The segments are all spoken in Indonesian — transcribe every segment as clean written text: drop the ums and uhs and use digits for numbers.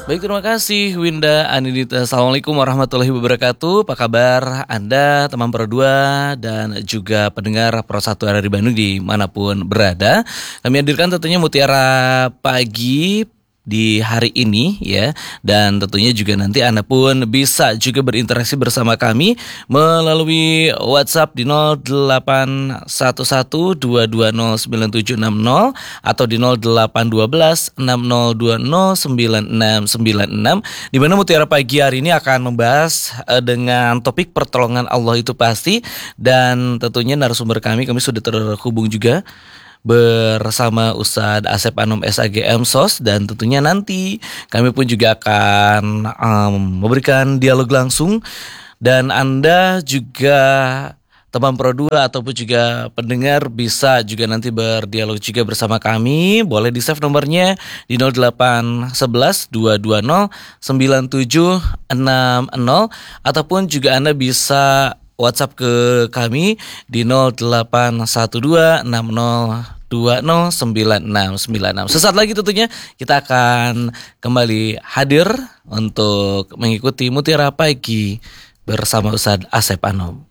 Baik, terima kasih Winda Anindita. Assalamualaikum warahmatullahi wabarakatuh. Apa kabar Anda, teman Pro 2 dan juga pendengar Pro 1 RRI Bandung dimanapun berada. Kami hadirkan tentunya Mutiara Pagi di hari ini ya. Dan tentunya juga nanti Anda pun bisa juga berinteraksi bersama kami melalui WhatsApp di 0811220970 atau di 081260209696, di mana Mutiara Pagi hari ini akan membahas dengan topik pertolongan Allah itu pasti. Dan tentunya narasumber kami sudah terhubung juga bersama Ustadz Asep Anom SAGM SOS, dan tentunya nanti kami pun juga akan memberikan dialog langsung, dan Anda juga teman Pro 2 ataupun juga pendengar bisa juga nanti berdialog juga bersama kami. Boleh di save nomornya di 0811220970, ataupun juga Anda bisa WhatsApp ke kami di 081260209696. Sesaat lagi tentunya kita akan kembali hadir untuk mengikuti Mutiara Pagi bersama Ustadz Asep Anom.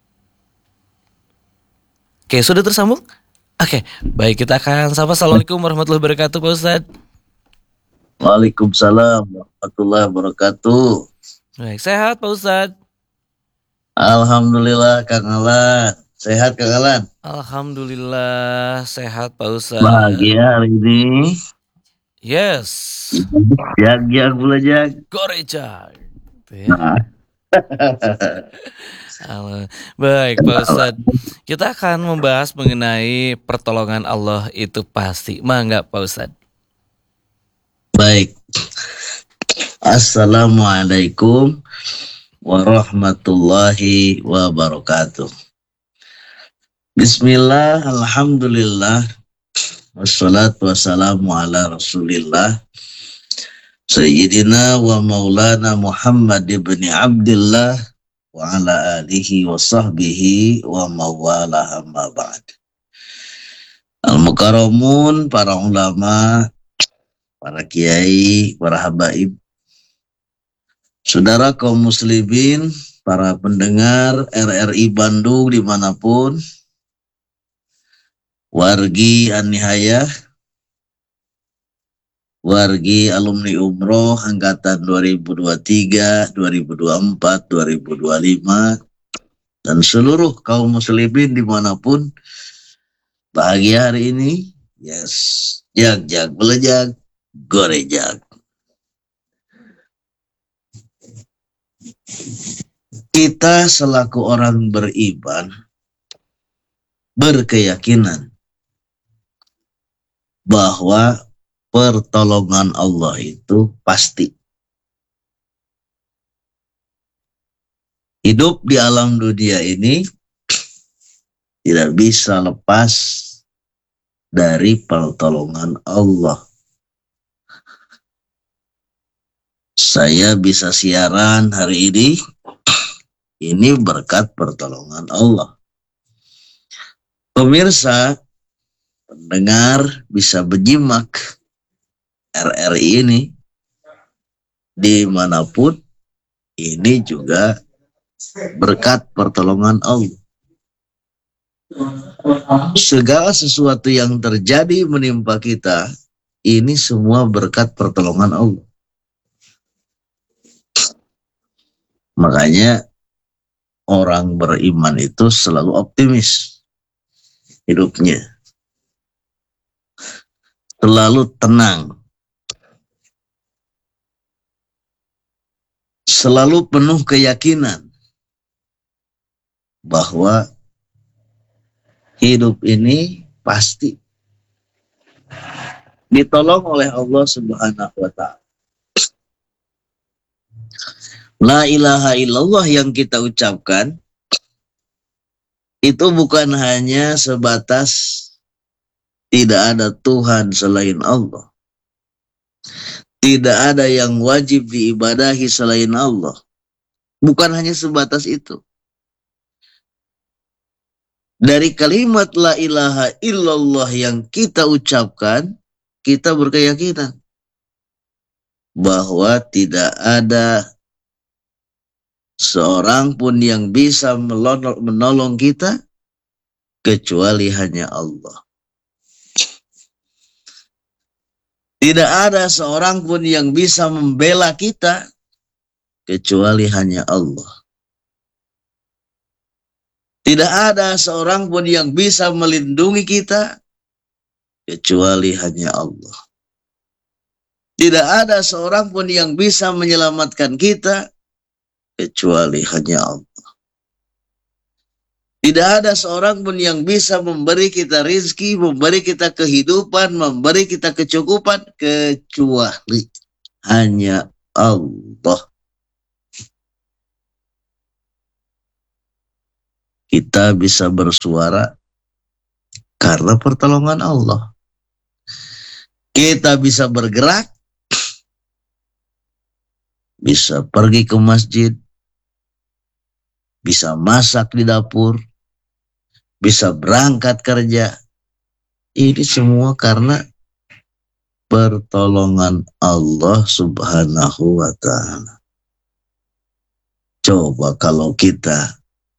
Oke, sudah tersambung? Oke, baik, kita akan sapa. Assalamualaikum warahmatullahi wabarakatuh, Pak Ustadz. Waalaikumsalam warahmatullahi wabarakatuh. Baik, sehat Pak Ustadz? Alhamdulillah Kang Alan. Sehat Kang Alan? Alhamdulillah sehat Pak Ustadz. Bahagia hari ini. Yes. Jag belajar. Goreja. Nah. Baik Pak Ustadz, kita akan membahas mengenai pertolongan Allah itu pasti. Mangga Pak Ustadz. Baik. Assalamualaikum warahmatullahi wabarakatuh. Bismillah, alhamdulillah, wassalatu wassalamu ala rasulillah Sayyidina wa maulana Muhammad ibn Abdillah wa ala alihi wa sahbihi wa mawala amma ba'd. Al-Mukarramun, para ulama, para kiai, para habaib, saudara kaum muslimin, para pendengar RRI Bandung dimanapun, wargi An-Nihayah, wargi alumni umroh angkatan 2023, 2024, 2025, dan seluruh kaum muslimin dimanapun bahagia hari ini. Yes, jag belejag, gorejag. Kita selaku orang beriman berkeyakinan bahwa pertolongan Allah itu pasti. Hidup di alam dunia ini tidak bisa lepas dari pertolongan Allah. Saya bisa siaran hari ini berkat pertolongan Allah. Pemirsa, pendengar bisa menyimak RRI ini dimanapun, ini juga berkat pertolongan Allah. Segala sesuatu yang terjadi menimpa kita, ini semua berkat pertolongan Allah. Makanya orang beriman itu selalu optimis hidupnya, selalu tenang, selalu penuh keyakinan bahwa hidup ini pasti ditolong oleh Allah Subhanahu wa Ta'ala. La ilaha illallah yang kita ucapkan itu bukan hanya sebatas tidak ada Tuhan selain Allah, tidak ada yang wajib diibadahi selain Allah. Bukan hanya sebatas itu. Dari kalimat la ilaha illallah yang kita ucapkan, kita berkeyakinan bahwa tidak ada seorang pun yang bisa menolong kita kecuali hanya Allah. Tidak ada seorang pun yang bisa membela kita kecuali hanya Allah. Tidak ada seorang pun yang bisa melindungi kita kecuali hanya Allah. Tidak ada seorang pun yang bisa menyelamatkan kita kecuali hanya Allah. Tidak ada seorang pun yang bisa memberi kita rizki, memberi kita kehidupan, memberi kita kecukupan kecuali hanya Allah. Kita bisa bersuara karena pertolongan Allah. Kita bisa bergerak, bisa pergi ke masjid, bisa masak di dapur, bisa berangkat kerja. Ini semua karena pertolongan Allah Subhanahu wa ta'ala. Coba kalau kita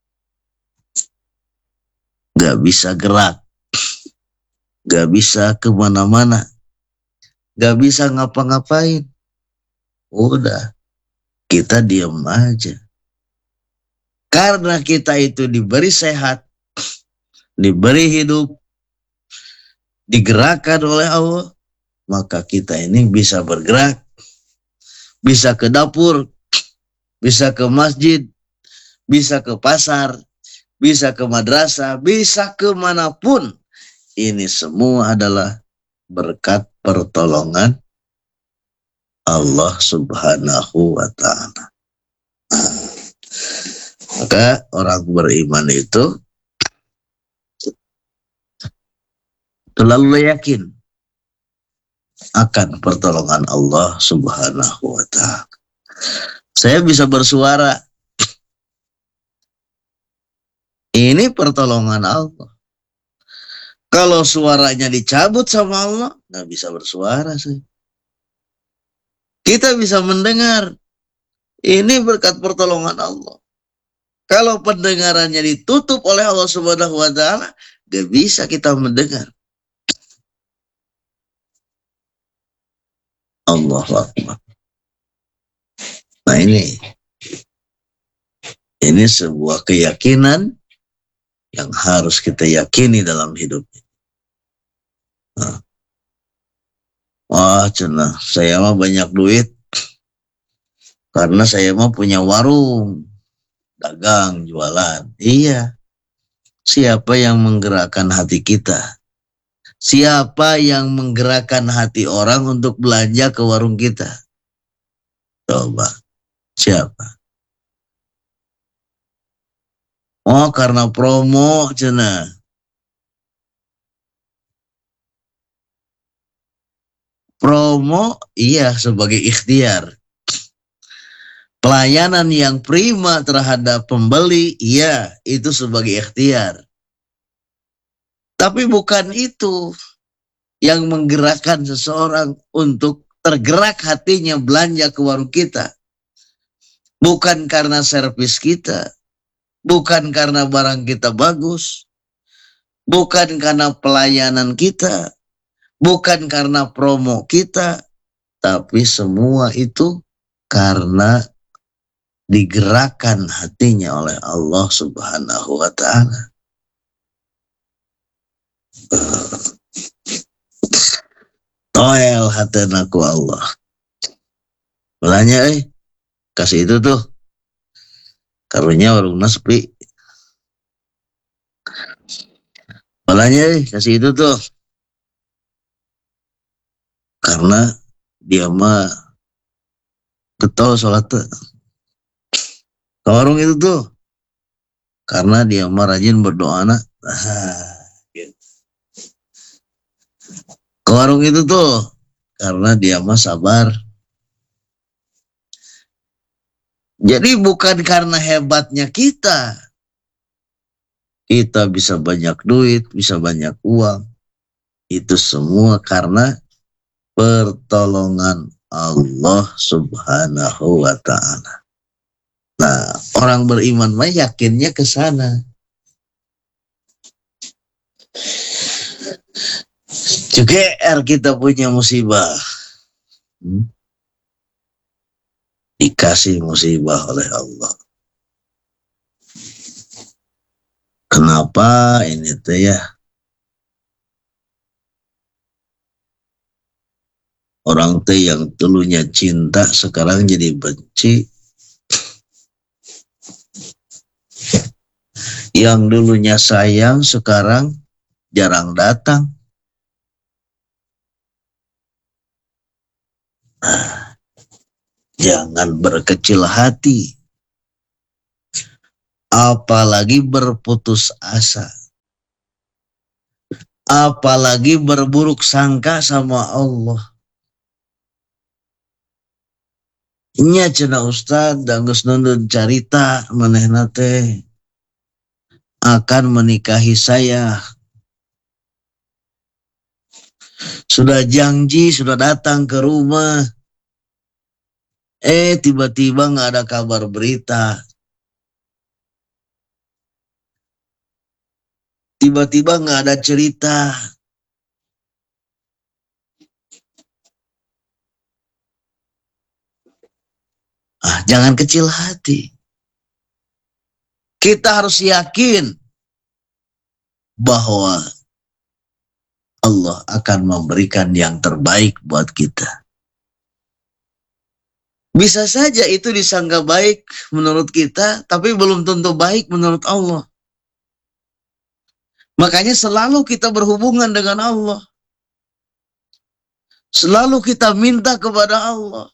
gak bisa gerak, gak bisa kemana-mana, gak bisa ngapa-ngapain, udah kita diam aja. Karena kita itu diberi sehat, diberi hidup, digerakkan oleh Allah, maka kita ini bisa bergerak, bisa ke dapur, bisa ke masjid, bisa ke pasar, bisa ke madrasah, bisa kemanapun. Ini semua adalah berkat pertolongan Allah Subhanahu wa ta'ala. Maka orang beriman itu selalu yakin akan pertolongan Allah Subhanahu wa ta'ala. Saya bisa bersuara, ini pertolongan Allah. Kalau suaranya dicabut sama Allah, nggak bisa bersuara saya. Kita bisa mendengar, ini berkat pertolongan Allah. Kalau pendengarannya ditutup oleh Allah Subhanahu wa ta'ala, nggak bisa kita mendengar. Allahu Akbar. Nah ini sebuah keyakinan yang harus kita yakini dalam hidup. Nah. Wah, cenah, saya mah banyak duit karena saya mah punya warung, dagang, jualan. Iya. Siapa yang menggerakkan hati kita? Siapa yang menggerakkan hati orang untuk belanja ke warung kita? Coba, siapa? Oh, karena promo, cenah. Promo, iya, sebagai ikhtiar. Pelayanan yang prima terhadap pembeli, iya, itu sebagai ikhtiar. Tapi bukan itu yang menggerakkan seseorang untuk tergerak hatinya belanja ke warung kita. Bukan karena servis kita, bukan karena barang kita bagus, bukan karena pelayanan kita, bukan karena promo kita, tapi semua itu karena digerakkan hatinya oleh Allah Subhanahu wa ta'ala. Toel hatena ku Allah. Belanja kasih itu tuh. Karunya warungna sepi. Belanja kasih itu tuh. Karena dia mah getol sholat tuh. Ke warung itu tuh. Karena dia mah rajin berdoa nak. Ke warung itu tuh karena dia mah sabar. Jadi bukan karena hebatnya kita bisa banyak duit, bisa banyak uang. Itu semua karena pertolongan Allah Subhanahu wa ta'ala. Nah, orang beriman mah yakinnya ke sana. Juga kita punya musibah. Dikasih musibah oleh Allah. Kenapa ini tuh ya? Orang teh yang dulunya cinta sekarang jadi benci. Yang dulunya sayang sekarang jarang datang. Jangan berkecil hati. Apalagi berputus asa. Apalagi berburuk sangka sama Allah. Nya cenah Ustad geus nundun carita manehna teh akan menikahi saya. Sudah janji, sudah datang ke rumah. Tiba-tiba nggak ada kabar berita. Tiba-tiba nggak ada cerita. Jangan kecil hati. Kita harus yakin bahwa Allah akan memberikan yang terbaik buat kita. Bisa saja itu disangka baik menurut kita, tapi belum tentu baik menurut Allah. Makanya selalu kita berhubungan dengan Allah. Selalu kita minta kepada Allah.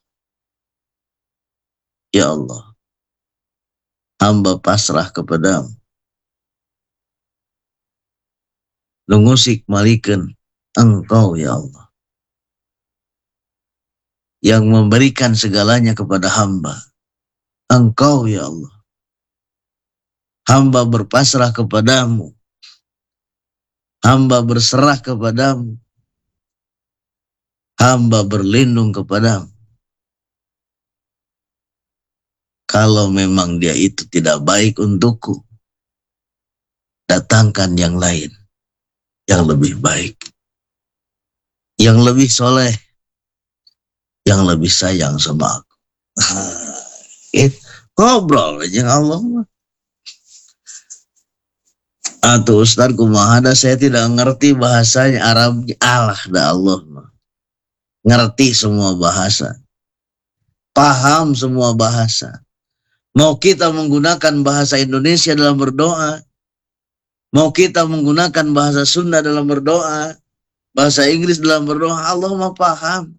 Ya Allah, hamba pasrah kepadamu. Nungusik malikeun Engkau ya Allah, yang memberikan segalanya kepada hamba. Engkau ya Allah. Hamba berpasrah kepadamu. Hamba berserah kepadamu. Hamba berlindung kepadamu. Kalau memang dia itu tidak baik untukku, datangkan yang lain, yang lebih baik, yang lebih soleh, yang lebih sayang sama aku. Ngobrol aja Allah. Atuh Ustaz kumaha da saya tidak ngerti bahasanya Arab. Allah da Allah ngerti semua bahasa, paham semua bahasa. Mau kita menggunakan bahasa Indonesia dalam berdoa, mau kita menggunakan bahasa Sunda dalam berdoa, bahasa Inggris dalam berdoa, Allah mah paham.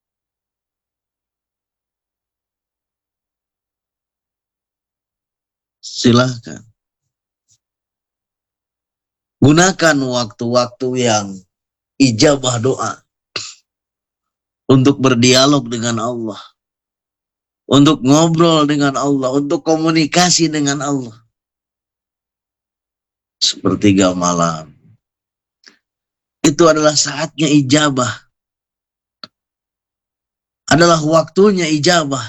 Silahkan. Gunakan waktu-waktu yang ijabah doa untuk berdialog dengan Allah, untuk ngobrol dengan Allah, untuk komunikasi dengan Allah. Sepertiga malam. Itu adalah saatnya ijabah. Adalah waktunya ijabah.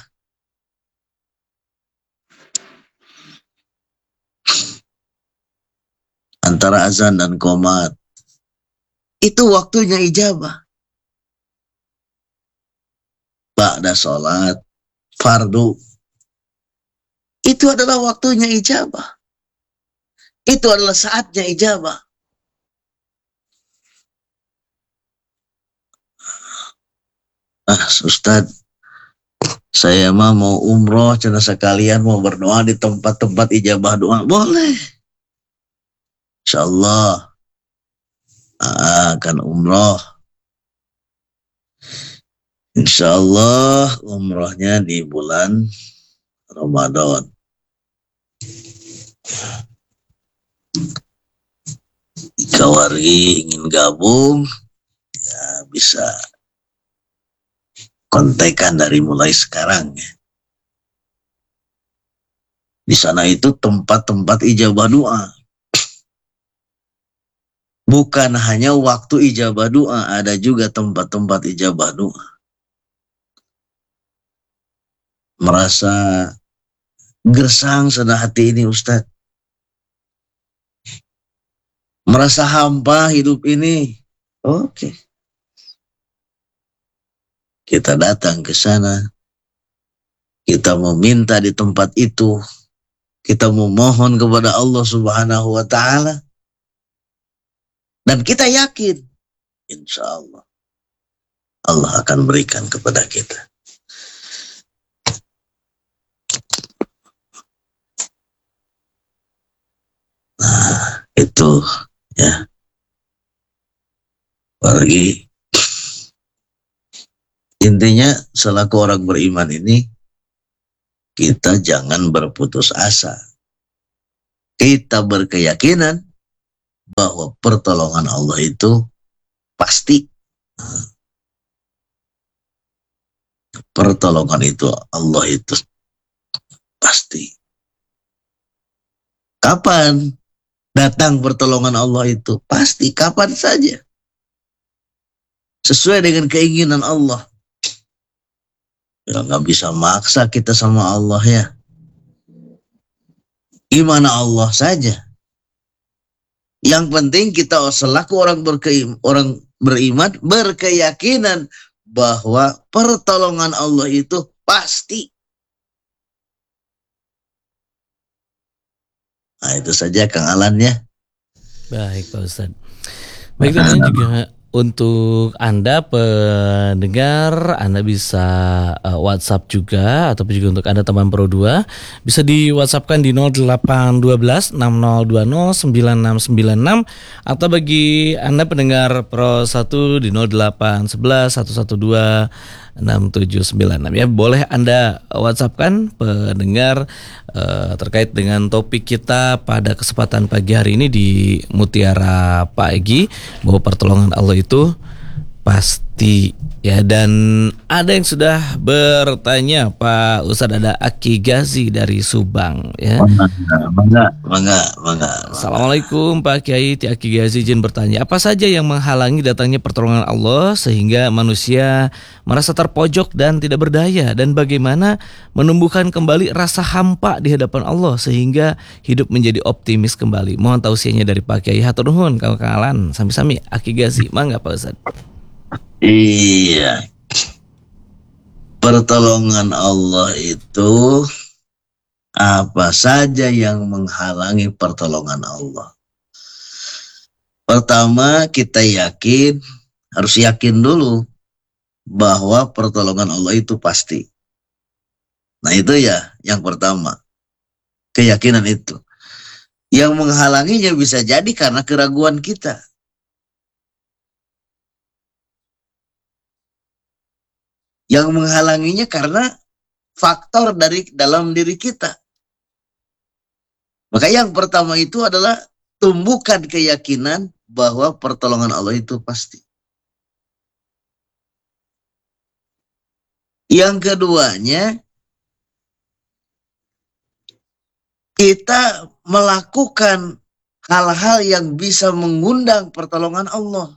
Antara azan dan qomat. Itu waktunya ijabah. Ba'da sholat, fardu. Itu adalah waktunya ijabah. Itu adalah saatnya ijabah. Ustaz, saya mah mau umroh, cenah sekalian mau berdoa di tempat-tempat ijabah doa. Boleh. InsyaAllah akan umroh. InsyaAllah umrohnya di bulan Ramadan. Jika wargi ingin gabung, ya bisa kontekan dari mulai sekarang ya. Di sana itu tempat-tempat ijabah doa. Bukan hanya waktu ijabah doa, ada juga tempat-tempat ijabah doa. merasa gersang sana hati ini Ustaz. Merasa hampa hidup ini. Oke. Kita datang ke sana. Kita meminta di tempat itu. Kita memohon kepada Allah Subhanahu wa Ta'ala. Dan kita yakin, insya Allah, Allah akan berikan kepada kita. Nah, itu ya. Bagi intinya selaku orang beriman ini, kita jangan berputus asa. Kita berkeyakinan bahwa pertolongan Allah itu pasti. Pertolongan itu Allah itu pasti. Kapan datang pertolongan Allah itu? Pasti, kapan saja. Sesuai dengan keinginan Allah. Ya nggak bisa maksa kita sama Allah ya. Gimana Allah saja. Yang penting kita selaku orang beriman berkeyakinan bahwa pertolongan Allah itu pasti. Nah itu saja Kang Alan ya. Baik Pak Ustadz. Baik tentunya juga untuk Anda pendengar, Anda bisa WhatsApp juga, ataupun juga untuk Anda teman Pro 2 bisa di WhatsAppkan di 0812 6020 9696, atau bagi Anda pendengar Pro 1 di 0811 112 6796 ya. Boleh Anda WhatsAppkan pendengar terkait dengan topik kita pada kesempatan pagi hari ini di Mutiara Pagi, bahwa pertolongan Allah itu pasti ya. Dan ada yang sudah bertanya, Pak Ustadz, ada Aki Gazi dari Subang ya. Mangga. Assalamualaikum Pak Kiai. Aki Gazi izin bertanya, apa saja yang menghalangi datangnya pertolongan Allah sehingga manusia merasa terpojok dan tidak berdaya, dan bagaimana menumbuhkan kembali rasa hampa di hadapan Allah sehingga hidup menjadi optimis kembali? Mohon tausiahnya dari Pak Kiai. Hatur nuhun Kang Alan sami-sami. Aki Gazi, mangga Pak Ustadz. Iya. Pertolongan Allah itu apa saja yang menghalangi pertolongan Allah? Pertama, kita harus yakin dulu bahwa pertolongan Allah itu pasti. Nah itu ya yang pertama, keyakinan itu. Yang menghalanginya bisa jadi karena keraguan kita. Yang menghalanginya karena faktor dari dalam diri kita. Maka yang pertama itu adalah tumbuhkan keyakinan bahwa pertolongan Allah itu pasti. Yang keduanya, kita melakukan hal-hal yang bisa mengundang pertolongan Allah.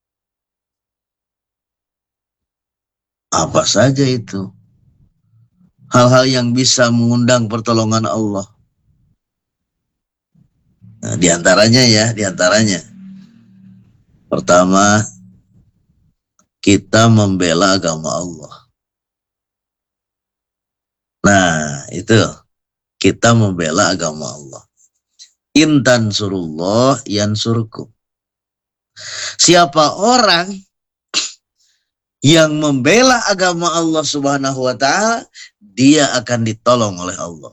Apa saja itu? Hal-hal yang bisa mengundang pertolongan Allah. Nah, diantaranya. Pertama, kita membela agama Allah. Nah, itu. Kita membela agama Allah. In tansurullah yansurkum. Siapa orang yang membela agama Allah Subhanahu wa Ta'ala, dia akan ditolong oleh Allah.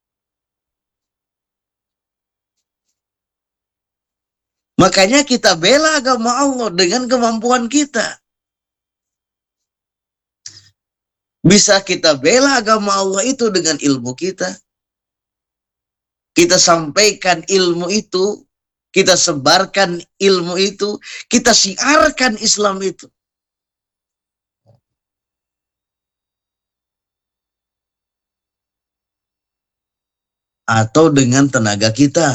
Makanya kita bela agama Allah dengan kemampuan kita. Bisa kita bela agama Allah itu dengan ilmu kita. Kita sampaikan ilmu itu, kita sebarkan ilmu itu, kita siarkan Islam itu. Atau dengan tenaga kita.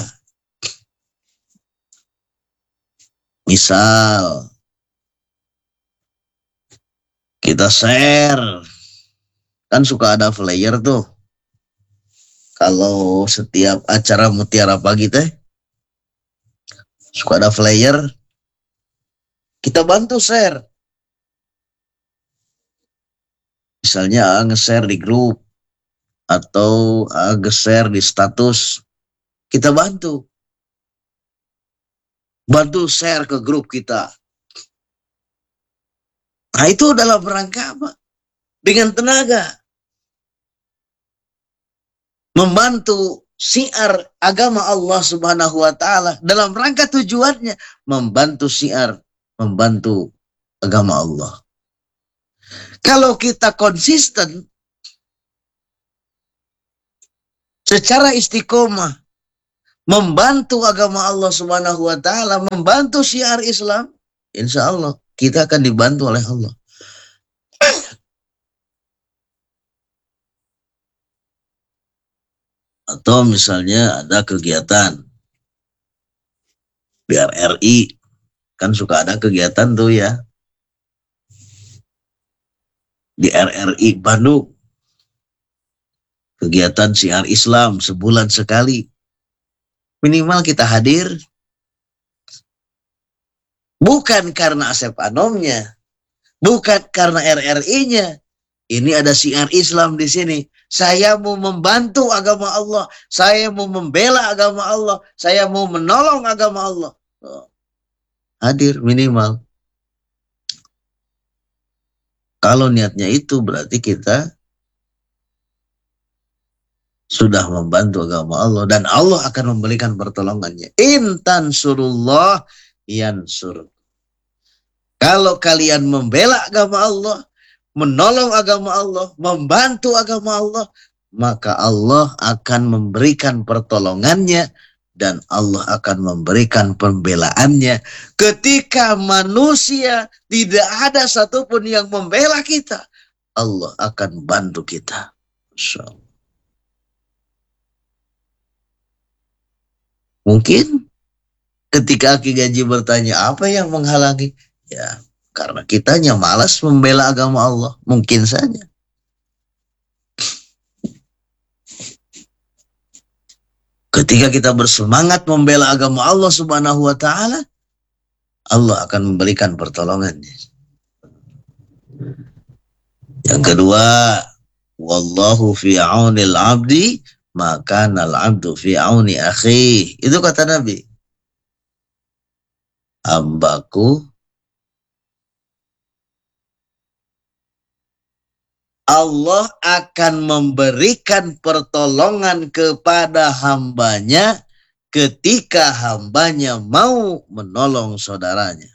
Misal, kita share Kan suka ada flyer tuh. Kalau setiap acara Mutiara Pagi teh, suka ada flyer. Kita bantu share. Misalnya nge-share di grup atau nge-share di status. Kita bantu. Bantu share ke grup kita. Nah itu dalam rangka apa? Dengan tenaga. Membantu syiar agama Allah Subhanahu wa taala dalam rangka tujuannya membantu syiar, membantu agama Allah. Kalau kita konsisten secara istiqomah membantu agama Allah Subhanahu wa taala, membantu syiar Islam, insya Allah kita akan dibantu oleh Allah. Atau misalnya ada kegiatan di RRI, kan suka ada kegiatan tuh ya, di RRI Bandung, kegiatan syiar Islam sebulan sekali, minimal kita hadir, bukan karena Asep Anomnya, bukan karena RRI-nya, ini ada syiar Islam di sini. Saya mau membantu agama Allah. Saya mau membela agama Allah. Saya mau menolong agama Allah. Hadir minimal. Kalau niatnya itu berarti kita sudah membantu agama Allah. Dan Allah akan memberikan pertolongannya. In tansurullah yansur. Kalau kalian membela agama Allah, menolong agama Allah, membantu agama Allah, maka Allah akan memberikan pertolongannya dan Allah akan memberikan pembelaannya. Ketika manusia tidak ada satupun yang membela kita, Allah akan bantu kita. Mungkin ketika Ki Gaji bertanya apa yang menghalangi, ya karena kitanya malas membela agama Allah. Mungkin saja. Ketika kita bersemangat membela agama Allah Subhanahu wa taala, Allah akan memberikan pertolongannya. Yang kedua, wallahu fi aunil abdi, maka nal abdu fi auni akhi. Itu kata Nabi. Hambaku, Allah akan memberikan pertolongan kepada hambanya ketika hambanya mau menolong saudaranya.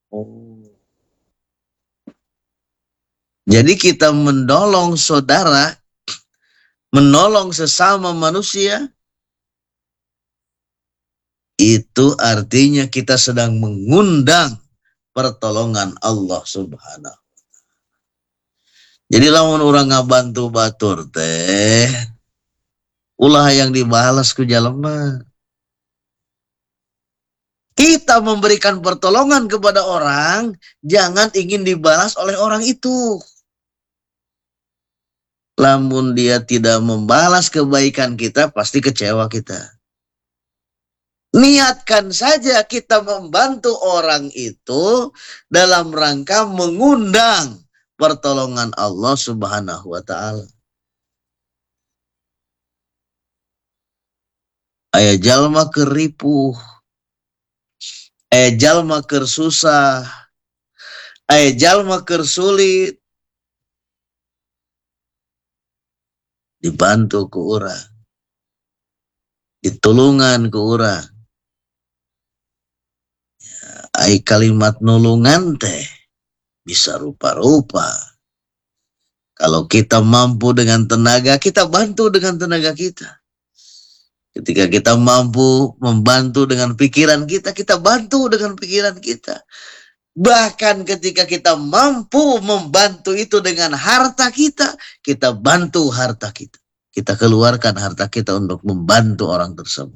Jadi kita menolong saudara, menolong sesama manusia, itu artinya kita sedang mengundang pertolongan Allah Subhanahu. Jadi lamun orang ngabantu batur teh, ulah yang dibalas ku jalema. Kita memberikan pertolongan kepada orang, jangan ingin dibalas oleh orang itu. Lamun dia tidak membalas kebaikan kita, pasti kecewa kita. Niatkan saja kita membantu orang itu dalam rangka mengundang pertolongan Allah Subhanahu wa taala. Aya jalma keur ripuh, aya jalma keur susah, aya jalma keur sulit, dibantu ku urang, ditulungan ku urang. Ai kalimat nulungan teh bisa rupa-rupa. Kalau kita mampu dengan tenaga, kita bantu dengan tenaga kita. Ketika kita mampu membantu dengan pikiran kita, kita bantu dengan pikiran kita. Bahkan ketika kita mampu membantu itu dengan harta kita, kita bantu harta kita. Kita keluarkan harta kita untuk membantu orang tersebut.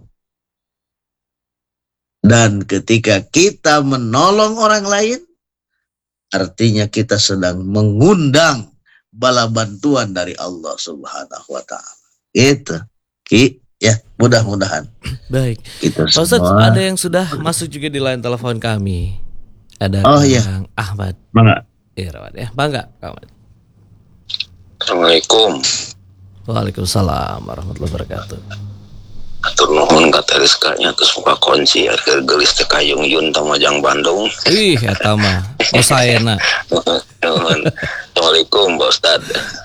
Dan ketika kita menolong orang lain, artinya kita sedang mengundang bala bantuan dari Allah Subhanahu wa taala. Itu. Ki, ya, mudah-mudahan Baik. kita Pak Ustadz, semua. ada yang sudah masuk juga di line telepon kami. Ada Oh Kang iya, Ahmad Bangga. Irawan ya. Bangga, Kang Ahmad. Assalamualaikum. Waalaikumsalam warahmatullahi wabarakatuh. Atur nuhun kata Rizkanya terus muka kunci gelis teh kayung yun Tamajang Bandung. Ih, eta mah Osaena. Nuhun. Assalamualaikum Pak Ustad.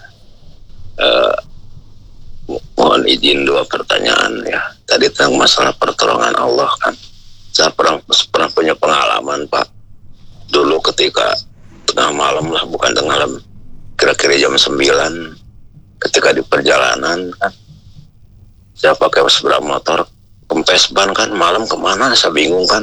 Mohon izin dua pertanyaan ya. Tadi tentang masalah pertolongan Allah kan. Saya pernah punya pengalaman Pak. Dulu ketika tengah malam lah, bukan tengah malam, kira-kira jam 9 ketika di perjalanan kan, saya pakai sepeda motor kempes ban kan, malam kemana saya bingung kan,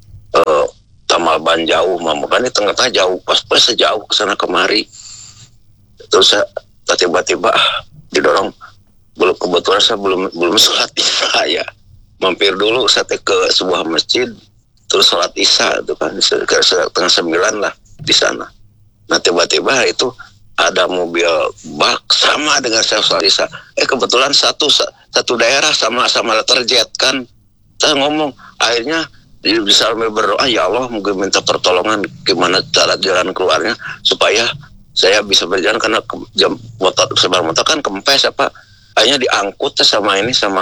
tamal ban jauh, kan di tengah-tengah jauh, pas sejauh kesana kemari, terus saya tiba-tiba didorong, belum, kebetulan saya belum sholat isya ya, mampir dulu saya ke sebuah masjid, terus sholat isya itu kan setengah 9 lah di sana. Nah tiba-tiba itu ada mobil bak sama dengan saya sholat isya. Kebetulan satu daerah sama letter Z kan. Saya ngomong, akhirnya bisa berdoa, ya Allah mungkin minta pertolongan gimana cara jalan keluarnya supaya saya bisa berjalan, karena jam sebar motor kan kempes apa. Akhirnya diangkut sama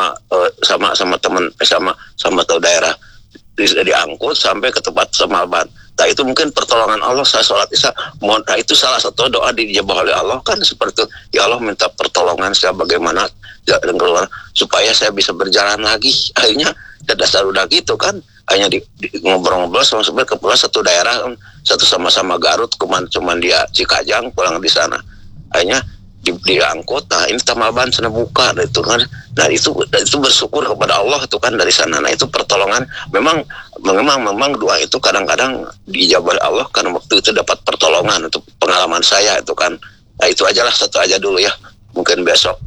teman sama tahu daerah, diangkut sampai ke tempat Semalban. Nah itu mungkin pertolongan Allah, saya sholat isya. Nah itu salah satu doa dijabah oleh Allah kan, seperti itu. Ya Allah minta pertolongan saya bagaimana jalan keluar supaya saya bisa berjalan lagi. Akhirnya dasar udah gitu kan. Hanya ngobrol-ngobrol sama sebenarnya kebetulan satu daerah, satu sama-sama Garut, cuman dia Cikajang pulang di sana. Akhirnya diangkut, nah ini Tamalban sana buka itu kan. Nah itu bersyukur kepada Allah itu kan dari sana. Nah itu pertolongan, memang doa itu kadang-kadang dijabah Allah karena waktu itu dapat pertolongan. Itu pengalaman saya itu kan. Nah itu aja lah, satu aja dulu ya, mungkin besok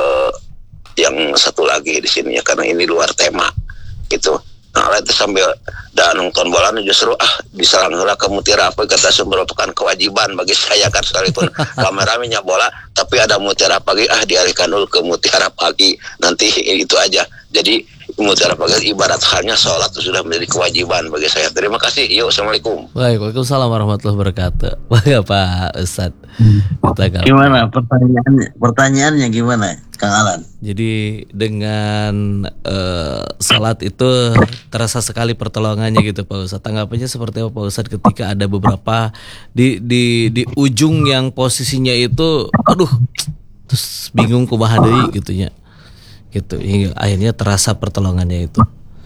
yang satu lagi di sini ya, karena ini luar tema gitu. Nah itu sambil nonton bola justru diserang heula ke mutiara apa, kata sumber merupakan kewajiban bagi saya kan, sekalipun kameramennya bola tapi ada mutiara pagi dialihkan dulu ke mutiara pagi, nanti itu aja. Jadi mutiara pagi ibarat halnya sholat itu sudah menjadi kewajiban bagi saya. Terima kasih. Yuk, assalamualaikum. Waalaikumsalam warahmatullahi wabarakatuh. Baik Pak Ustad. Gimana pertanyaannya gimana Kang Alan? Jadi dengan salat itu terasa sekali pertolongannya gitu Pak Ustadz. Tanggapannya seperti apa Pak Ustadz ketika ada beberapa di ujung yang posisinya itu terus bingung kumaha deui gitu ya. Gitu. Hingga akhirnya terasa pertolongannya itu.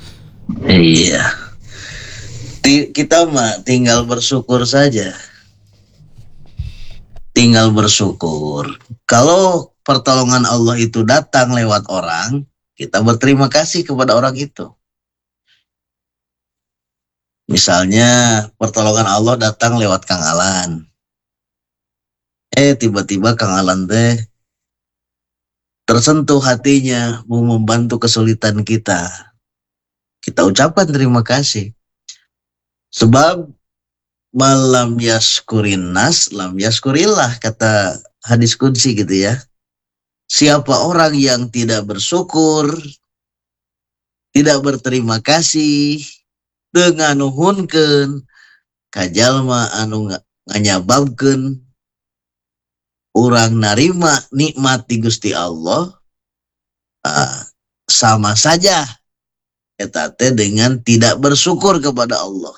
Iya. Kita mah tinggal bersyukur saja. Tinggal bersyukur. Kalau pertolongan Allah itu datang lewat orang, kita berterima kasih kepada orang itu. Misalnya pertolongan Allah datang lewat Kang Alan. Tiba-tiba Kang Alan tersentuh hatinya mau membantu kesulitan kita. Kita ucapkan terima kasih. Sebab malam yaskurin nas, lam yaskurillah, kata hadis qudsi gitu ya. Siapa orang yang tidak bersyukur, tidak berterima kasih, dengan nuhunkeun kajalma anu nganyababkeun urang narima nikmat di Gusti Allah, sama saja eta teh dengan tidak bersyukur kepada Allah.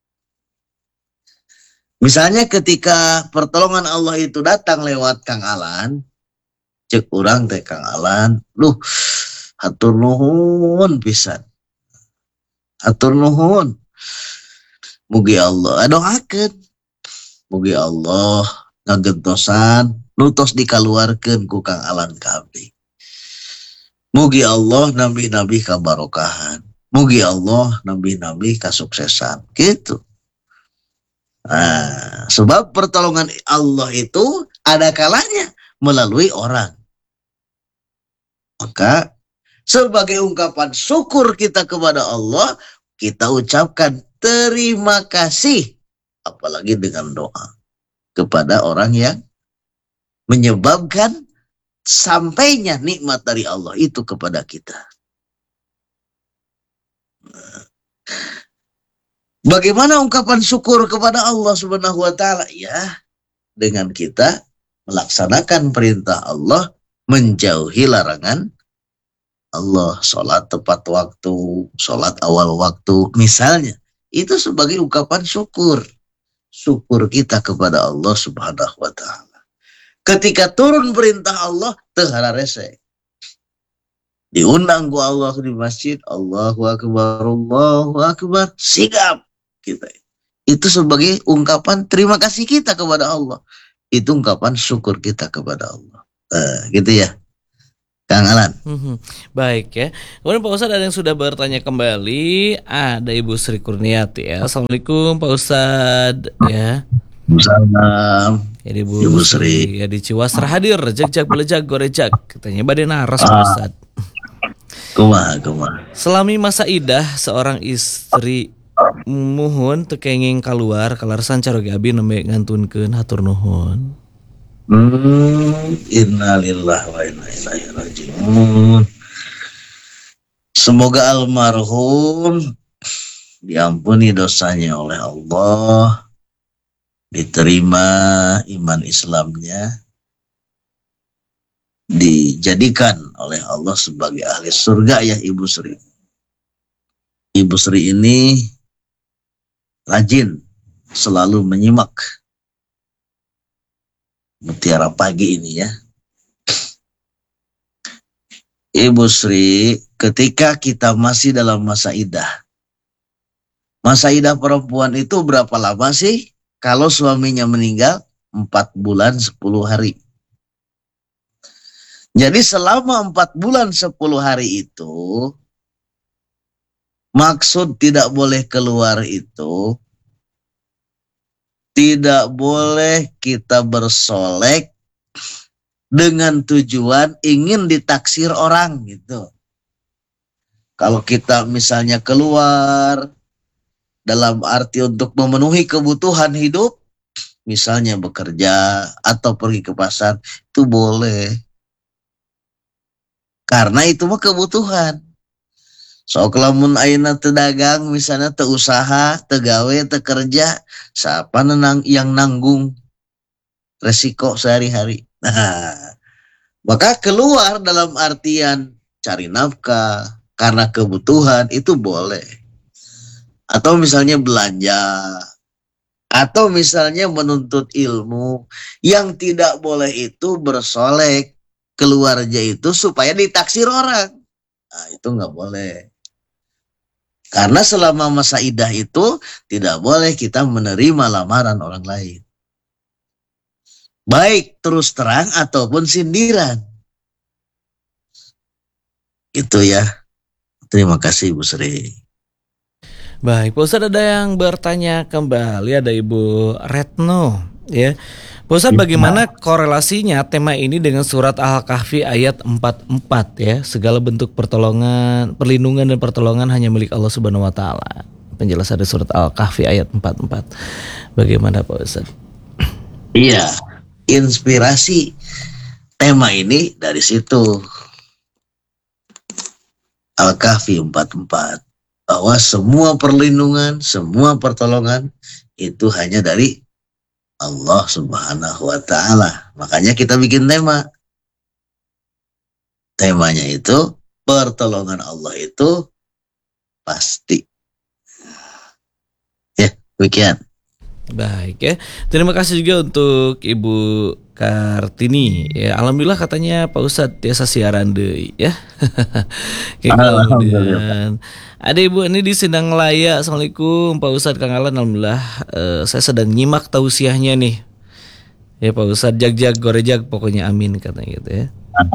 Misalnya ketika pertolongan Allah itu datang lewat Kang Alan, cek urang teh Kang Alan, hatur nuhun pisan. Hatur nuhun. Mugi Allah doakeun. Mugi Allah ngagentosan nutos dikaluarkeun ku Kang Alan kabeh. Mugi Allah nabi-nabi kabarokahan. Mugi Allah nabi-nabi kasuksesan. Gitu. Nah, sebab pertolongan Allah itu ada kalanya melalui orang. Maka sebagai ungkapan syukur kita kepada Allah, kita ucapkan terima kasih, apalagi dengan doa kepada orang yang menyebabkan sampainya nikmat dari Allah itu kepada kita. Bagaimana ungkapan syukur kepada Allah Subhanahu wa taala? Ya, dengan kita melaksanakan perintah Allah, menjauhi larangan Allah, sholat tepat waktu, sholat awal waktu, misalnya. Itu sebagai ungkapan syukur. Syukur kita kepada Allah Subhanahu wa taala. Ketika turun perintah Allah, teu hararese. Diundang ku Allah di masjid, Allahu Akbar, sigap kita. Itu sebagai ungkapan terima kasih kita kepada Allah. Itu ungkapan syukur kita kepada Allah. Gitu ya, Kang Alan. Baik ya. Kemudian Pak Ustadz ada yang sudah bertanya kembali. Ada Ibu Sri Kurniati ya. Assalamualaikum Pak Ustadz ya. Salam. Ya, Ibu Sri ya di Ciwasra hadir. Jak belejak gorejak. Katanya badai naras Pak Ustadz. Kumaha. Selami masa idah seorang istri muhun tekenging keluar kalarsan caroge abi nembe ngantunkeun hatur nuhun. Innalillahi wa inna ilaihi rajiun. Semoga almarhum diampuni dosanya oleh Allah, diterima iman Islamnya, dijadikan oleh Allah sebagai ahli surga ya Ibu Sri. Ibu Sri ini rajin selalu menyimak Mutiara Pagi ini ya. Ibu Sri, ketika kita masih dalam masa idah perempuan itu berapa lama sih? Kalau suaminya meninggal 4 bulan 10 hari. Jadi selama 4 bulan 10 hari itu, maksud tidak boleh keluar itu, tidak boleh kita bersolek dengan tujuan ingin ditaksir orang gitu. Kalau kita misalnya keluar dalam arti untuk memenuhi kebutuhan hidup, misalnya bekerja atau pergi ke pasar, itu boleh. Karena itu mah kebutuhan. Sok lamun ayeuna teu dagang, misalnya teu usaha, teu gawe, teu kerja, siapa yang nanggung resiko sehari-hari? Nah, maka keluar dalam artian cari nafkah karena kebutuhan itu boleh. Atau misalnya belanja, atau misalnya menuntut ilmu. Yang tidak boleh itu bersolek keluarnya itu supaya ditaksir orang. Nah, itu nggak boleh. Karena selama masa idah itu tidak boleh kita menerima lamaran orang lain. Baik terus terang ataupun sindiran. Itu ya. Terima kasih Ibu Sri. Baik, Pak Ustadz ada yang bertanya kembali, ada Ibu Retno ya. Pak Ustadz, bagaimana korelasinya tema ini dengan surat Al-Kahfi ayat 44 ya? Segala bentuk pertolongan, perlindungan dan pertolongan hanya milik Allah Subhanahu wa taala. Penjelasan dari surat Al-Kahfi ayat 44. Bagaimana Pak Ustadz? Iya, inspirasi tema ini dari situ. Al-Kahfi 44. Bahwa semua perlindungan, semua pertolongan itu hanya dari Allah Subhanahu wa taala. Makanya kita bikin tema. Temanya itu pertolongan Allah itu pasti. Ya, demikian. Baik ya. Terima kasih juga untuk Ibu Kartini ya. Alhamdulillah katanya Pak Ustadz biasa siaran deui ya. Kemudian ada Ibu ini di Sindang Laya. Assalamualaikum Pak Ustadz, Kang Alan. Alhamdulillah saya sedang nyimak tausiahnya nih. Ya Pak Ustadz, jag gorejag pokoknya amin katanya gitu ya.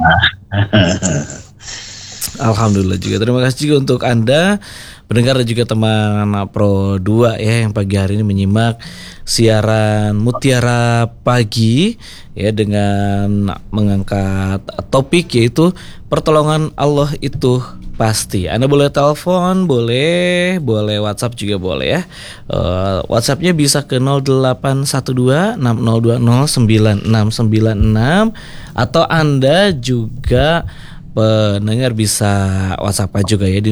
Alhamdulillah juga. Terima kasih juga untuk Anda pendengar dan juga teman Pro 2 ya yang pagi hari ini menyimak siaran Mutiara Pagi ya dengan mengangkat topik yaitu pertolongan Allah itu pasti. Anda boleh telepon, boleh WhatsApp juga boleh ya. WhatsAppnya bisa ke 0812 6020 9696 atau Anda juga pendengar bisa WhatsApp juga ya di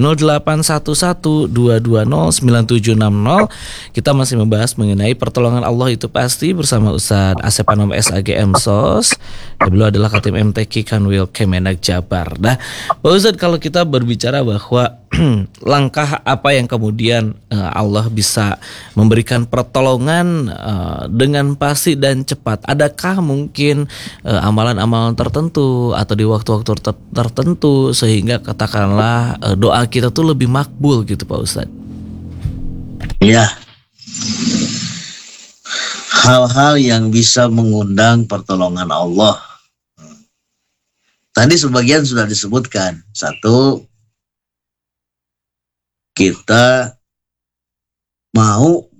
0811-220-9760. Kita masih membahas mengenai pertolongan Allah itu pasti bersama Ustadz Asep Anom SAGM SOS. Beliau adalah Khatim MTQ Kanwil Kemenak Jabar. Nah, Pak Ustadz, kalau kita berbicara bahwa langkah apa yang kemudian Allah bisa memberikan pertolongan dengan pasti dan cepat, adakah mungkin amalan-amalan tertentu atau di waktu-waktu tertentu sehingga katakanlah doa kita tuh lebih makbul gitu Pak Ustadz? Ya, hal-hal yang bisa mengundang pertolongan Allah. Tadi sebagian sudah disebutkan. Satu, kita mau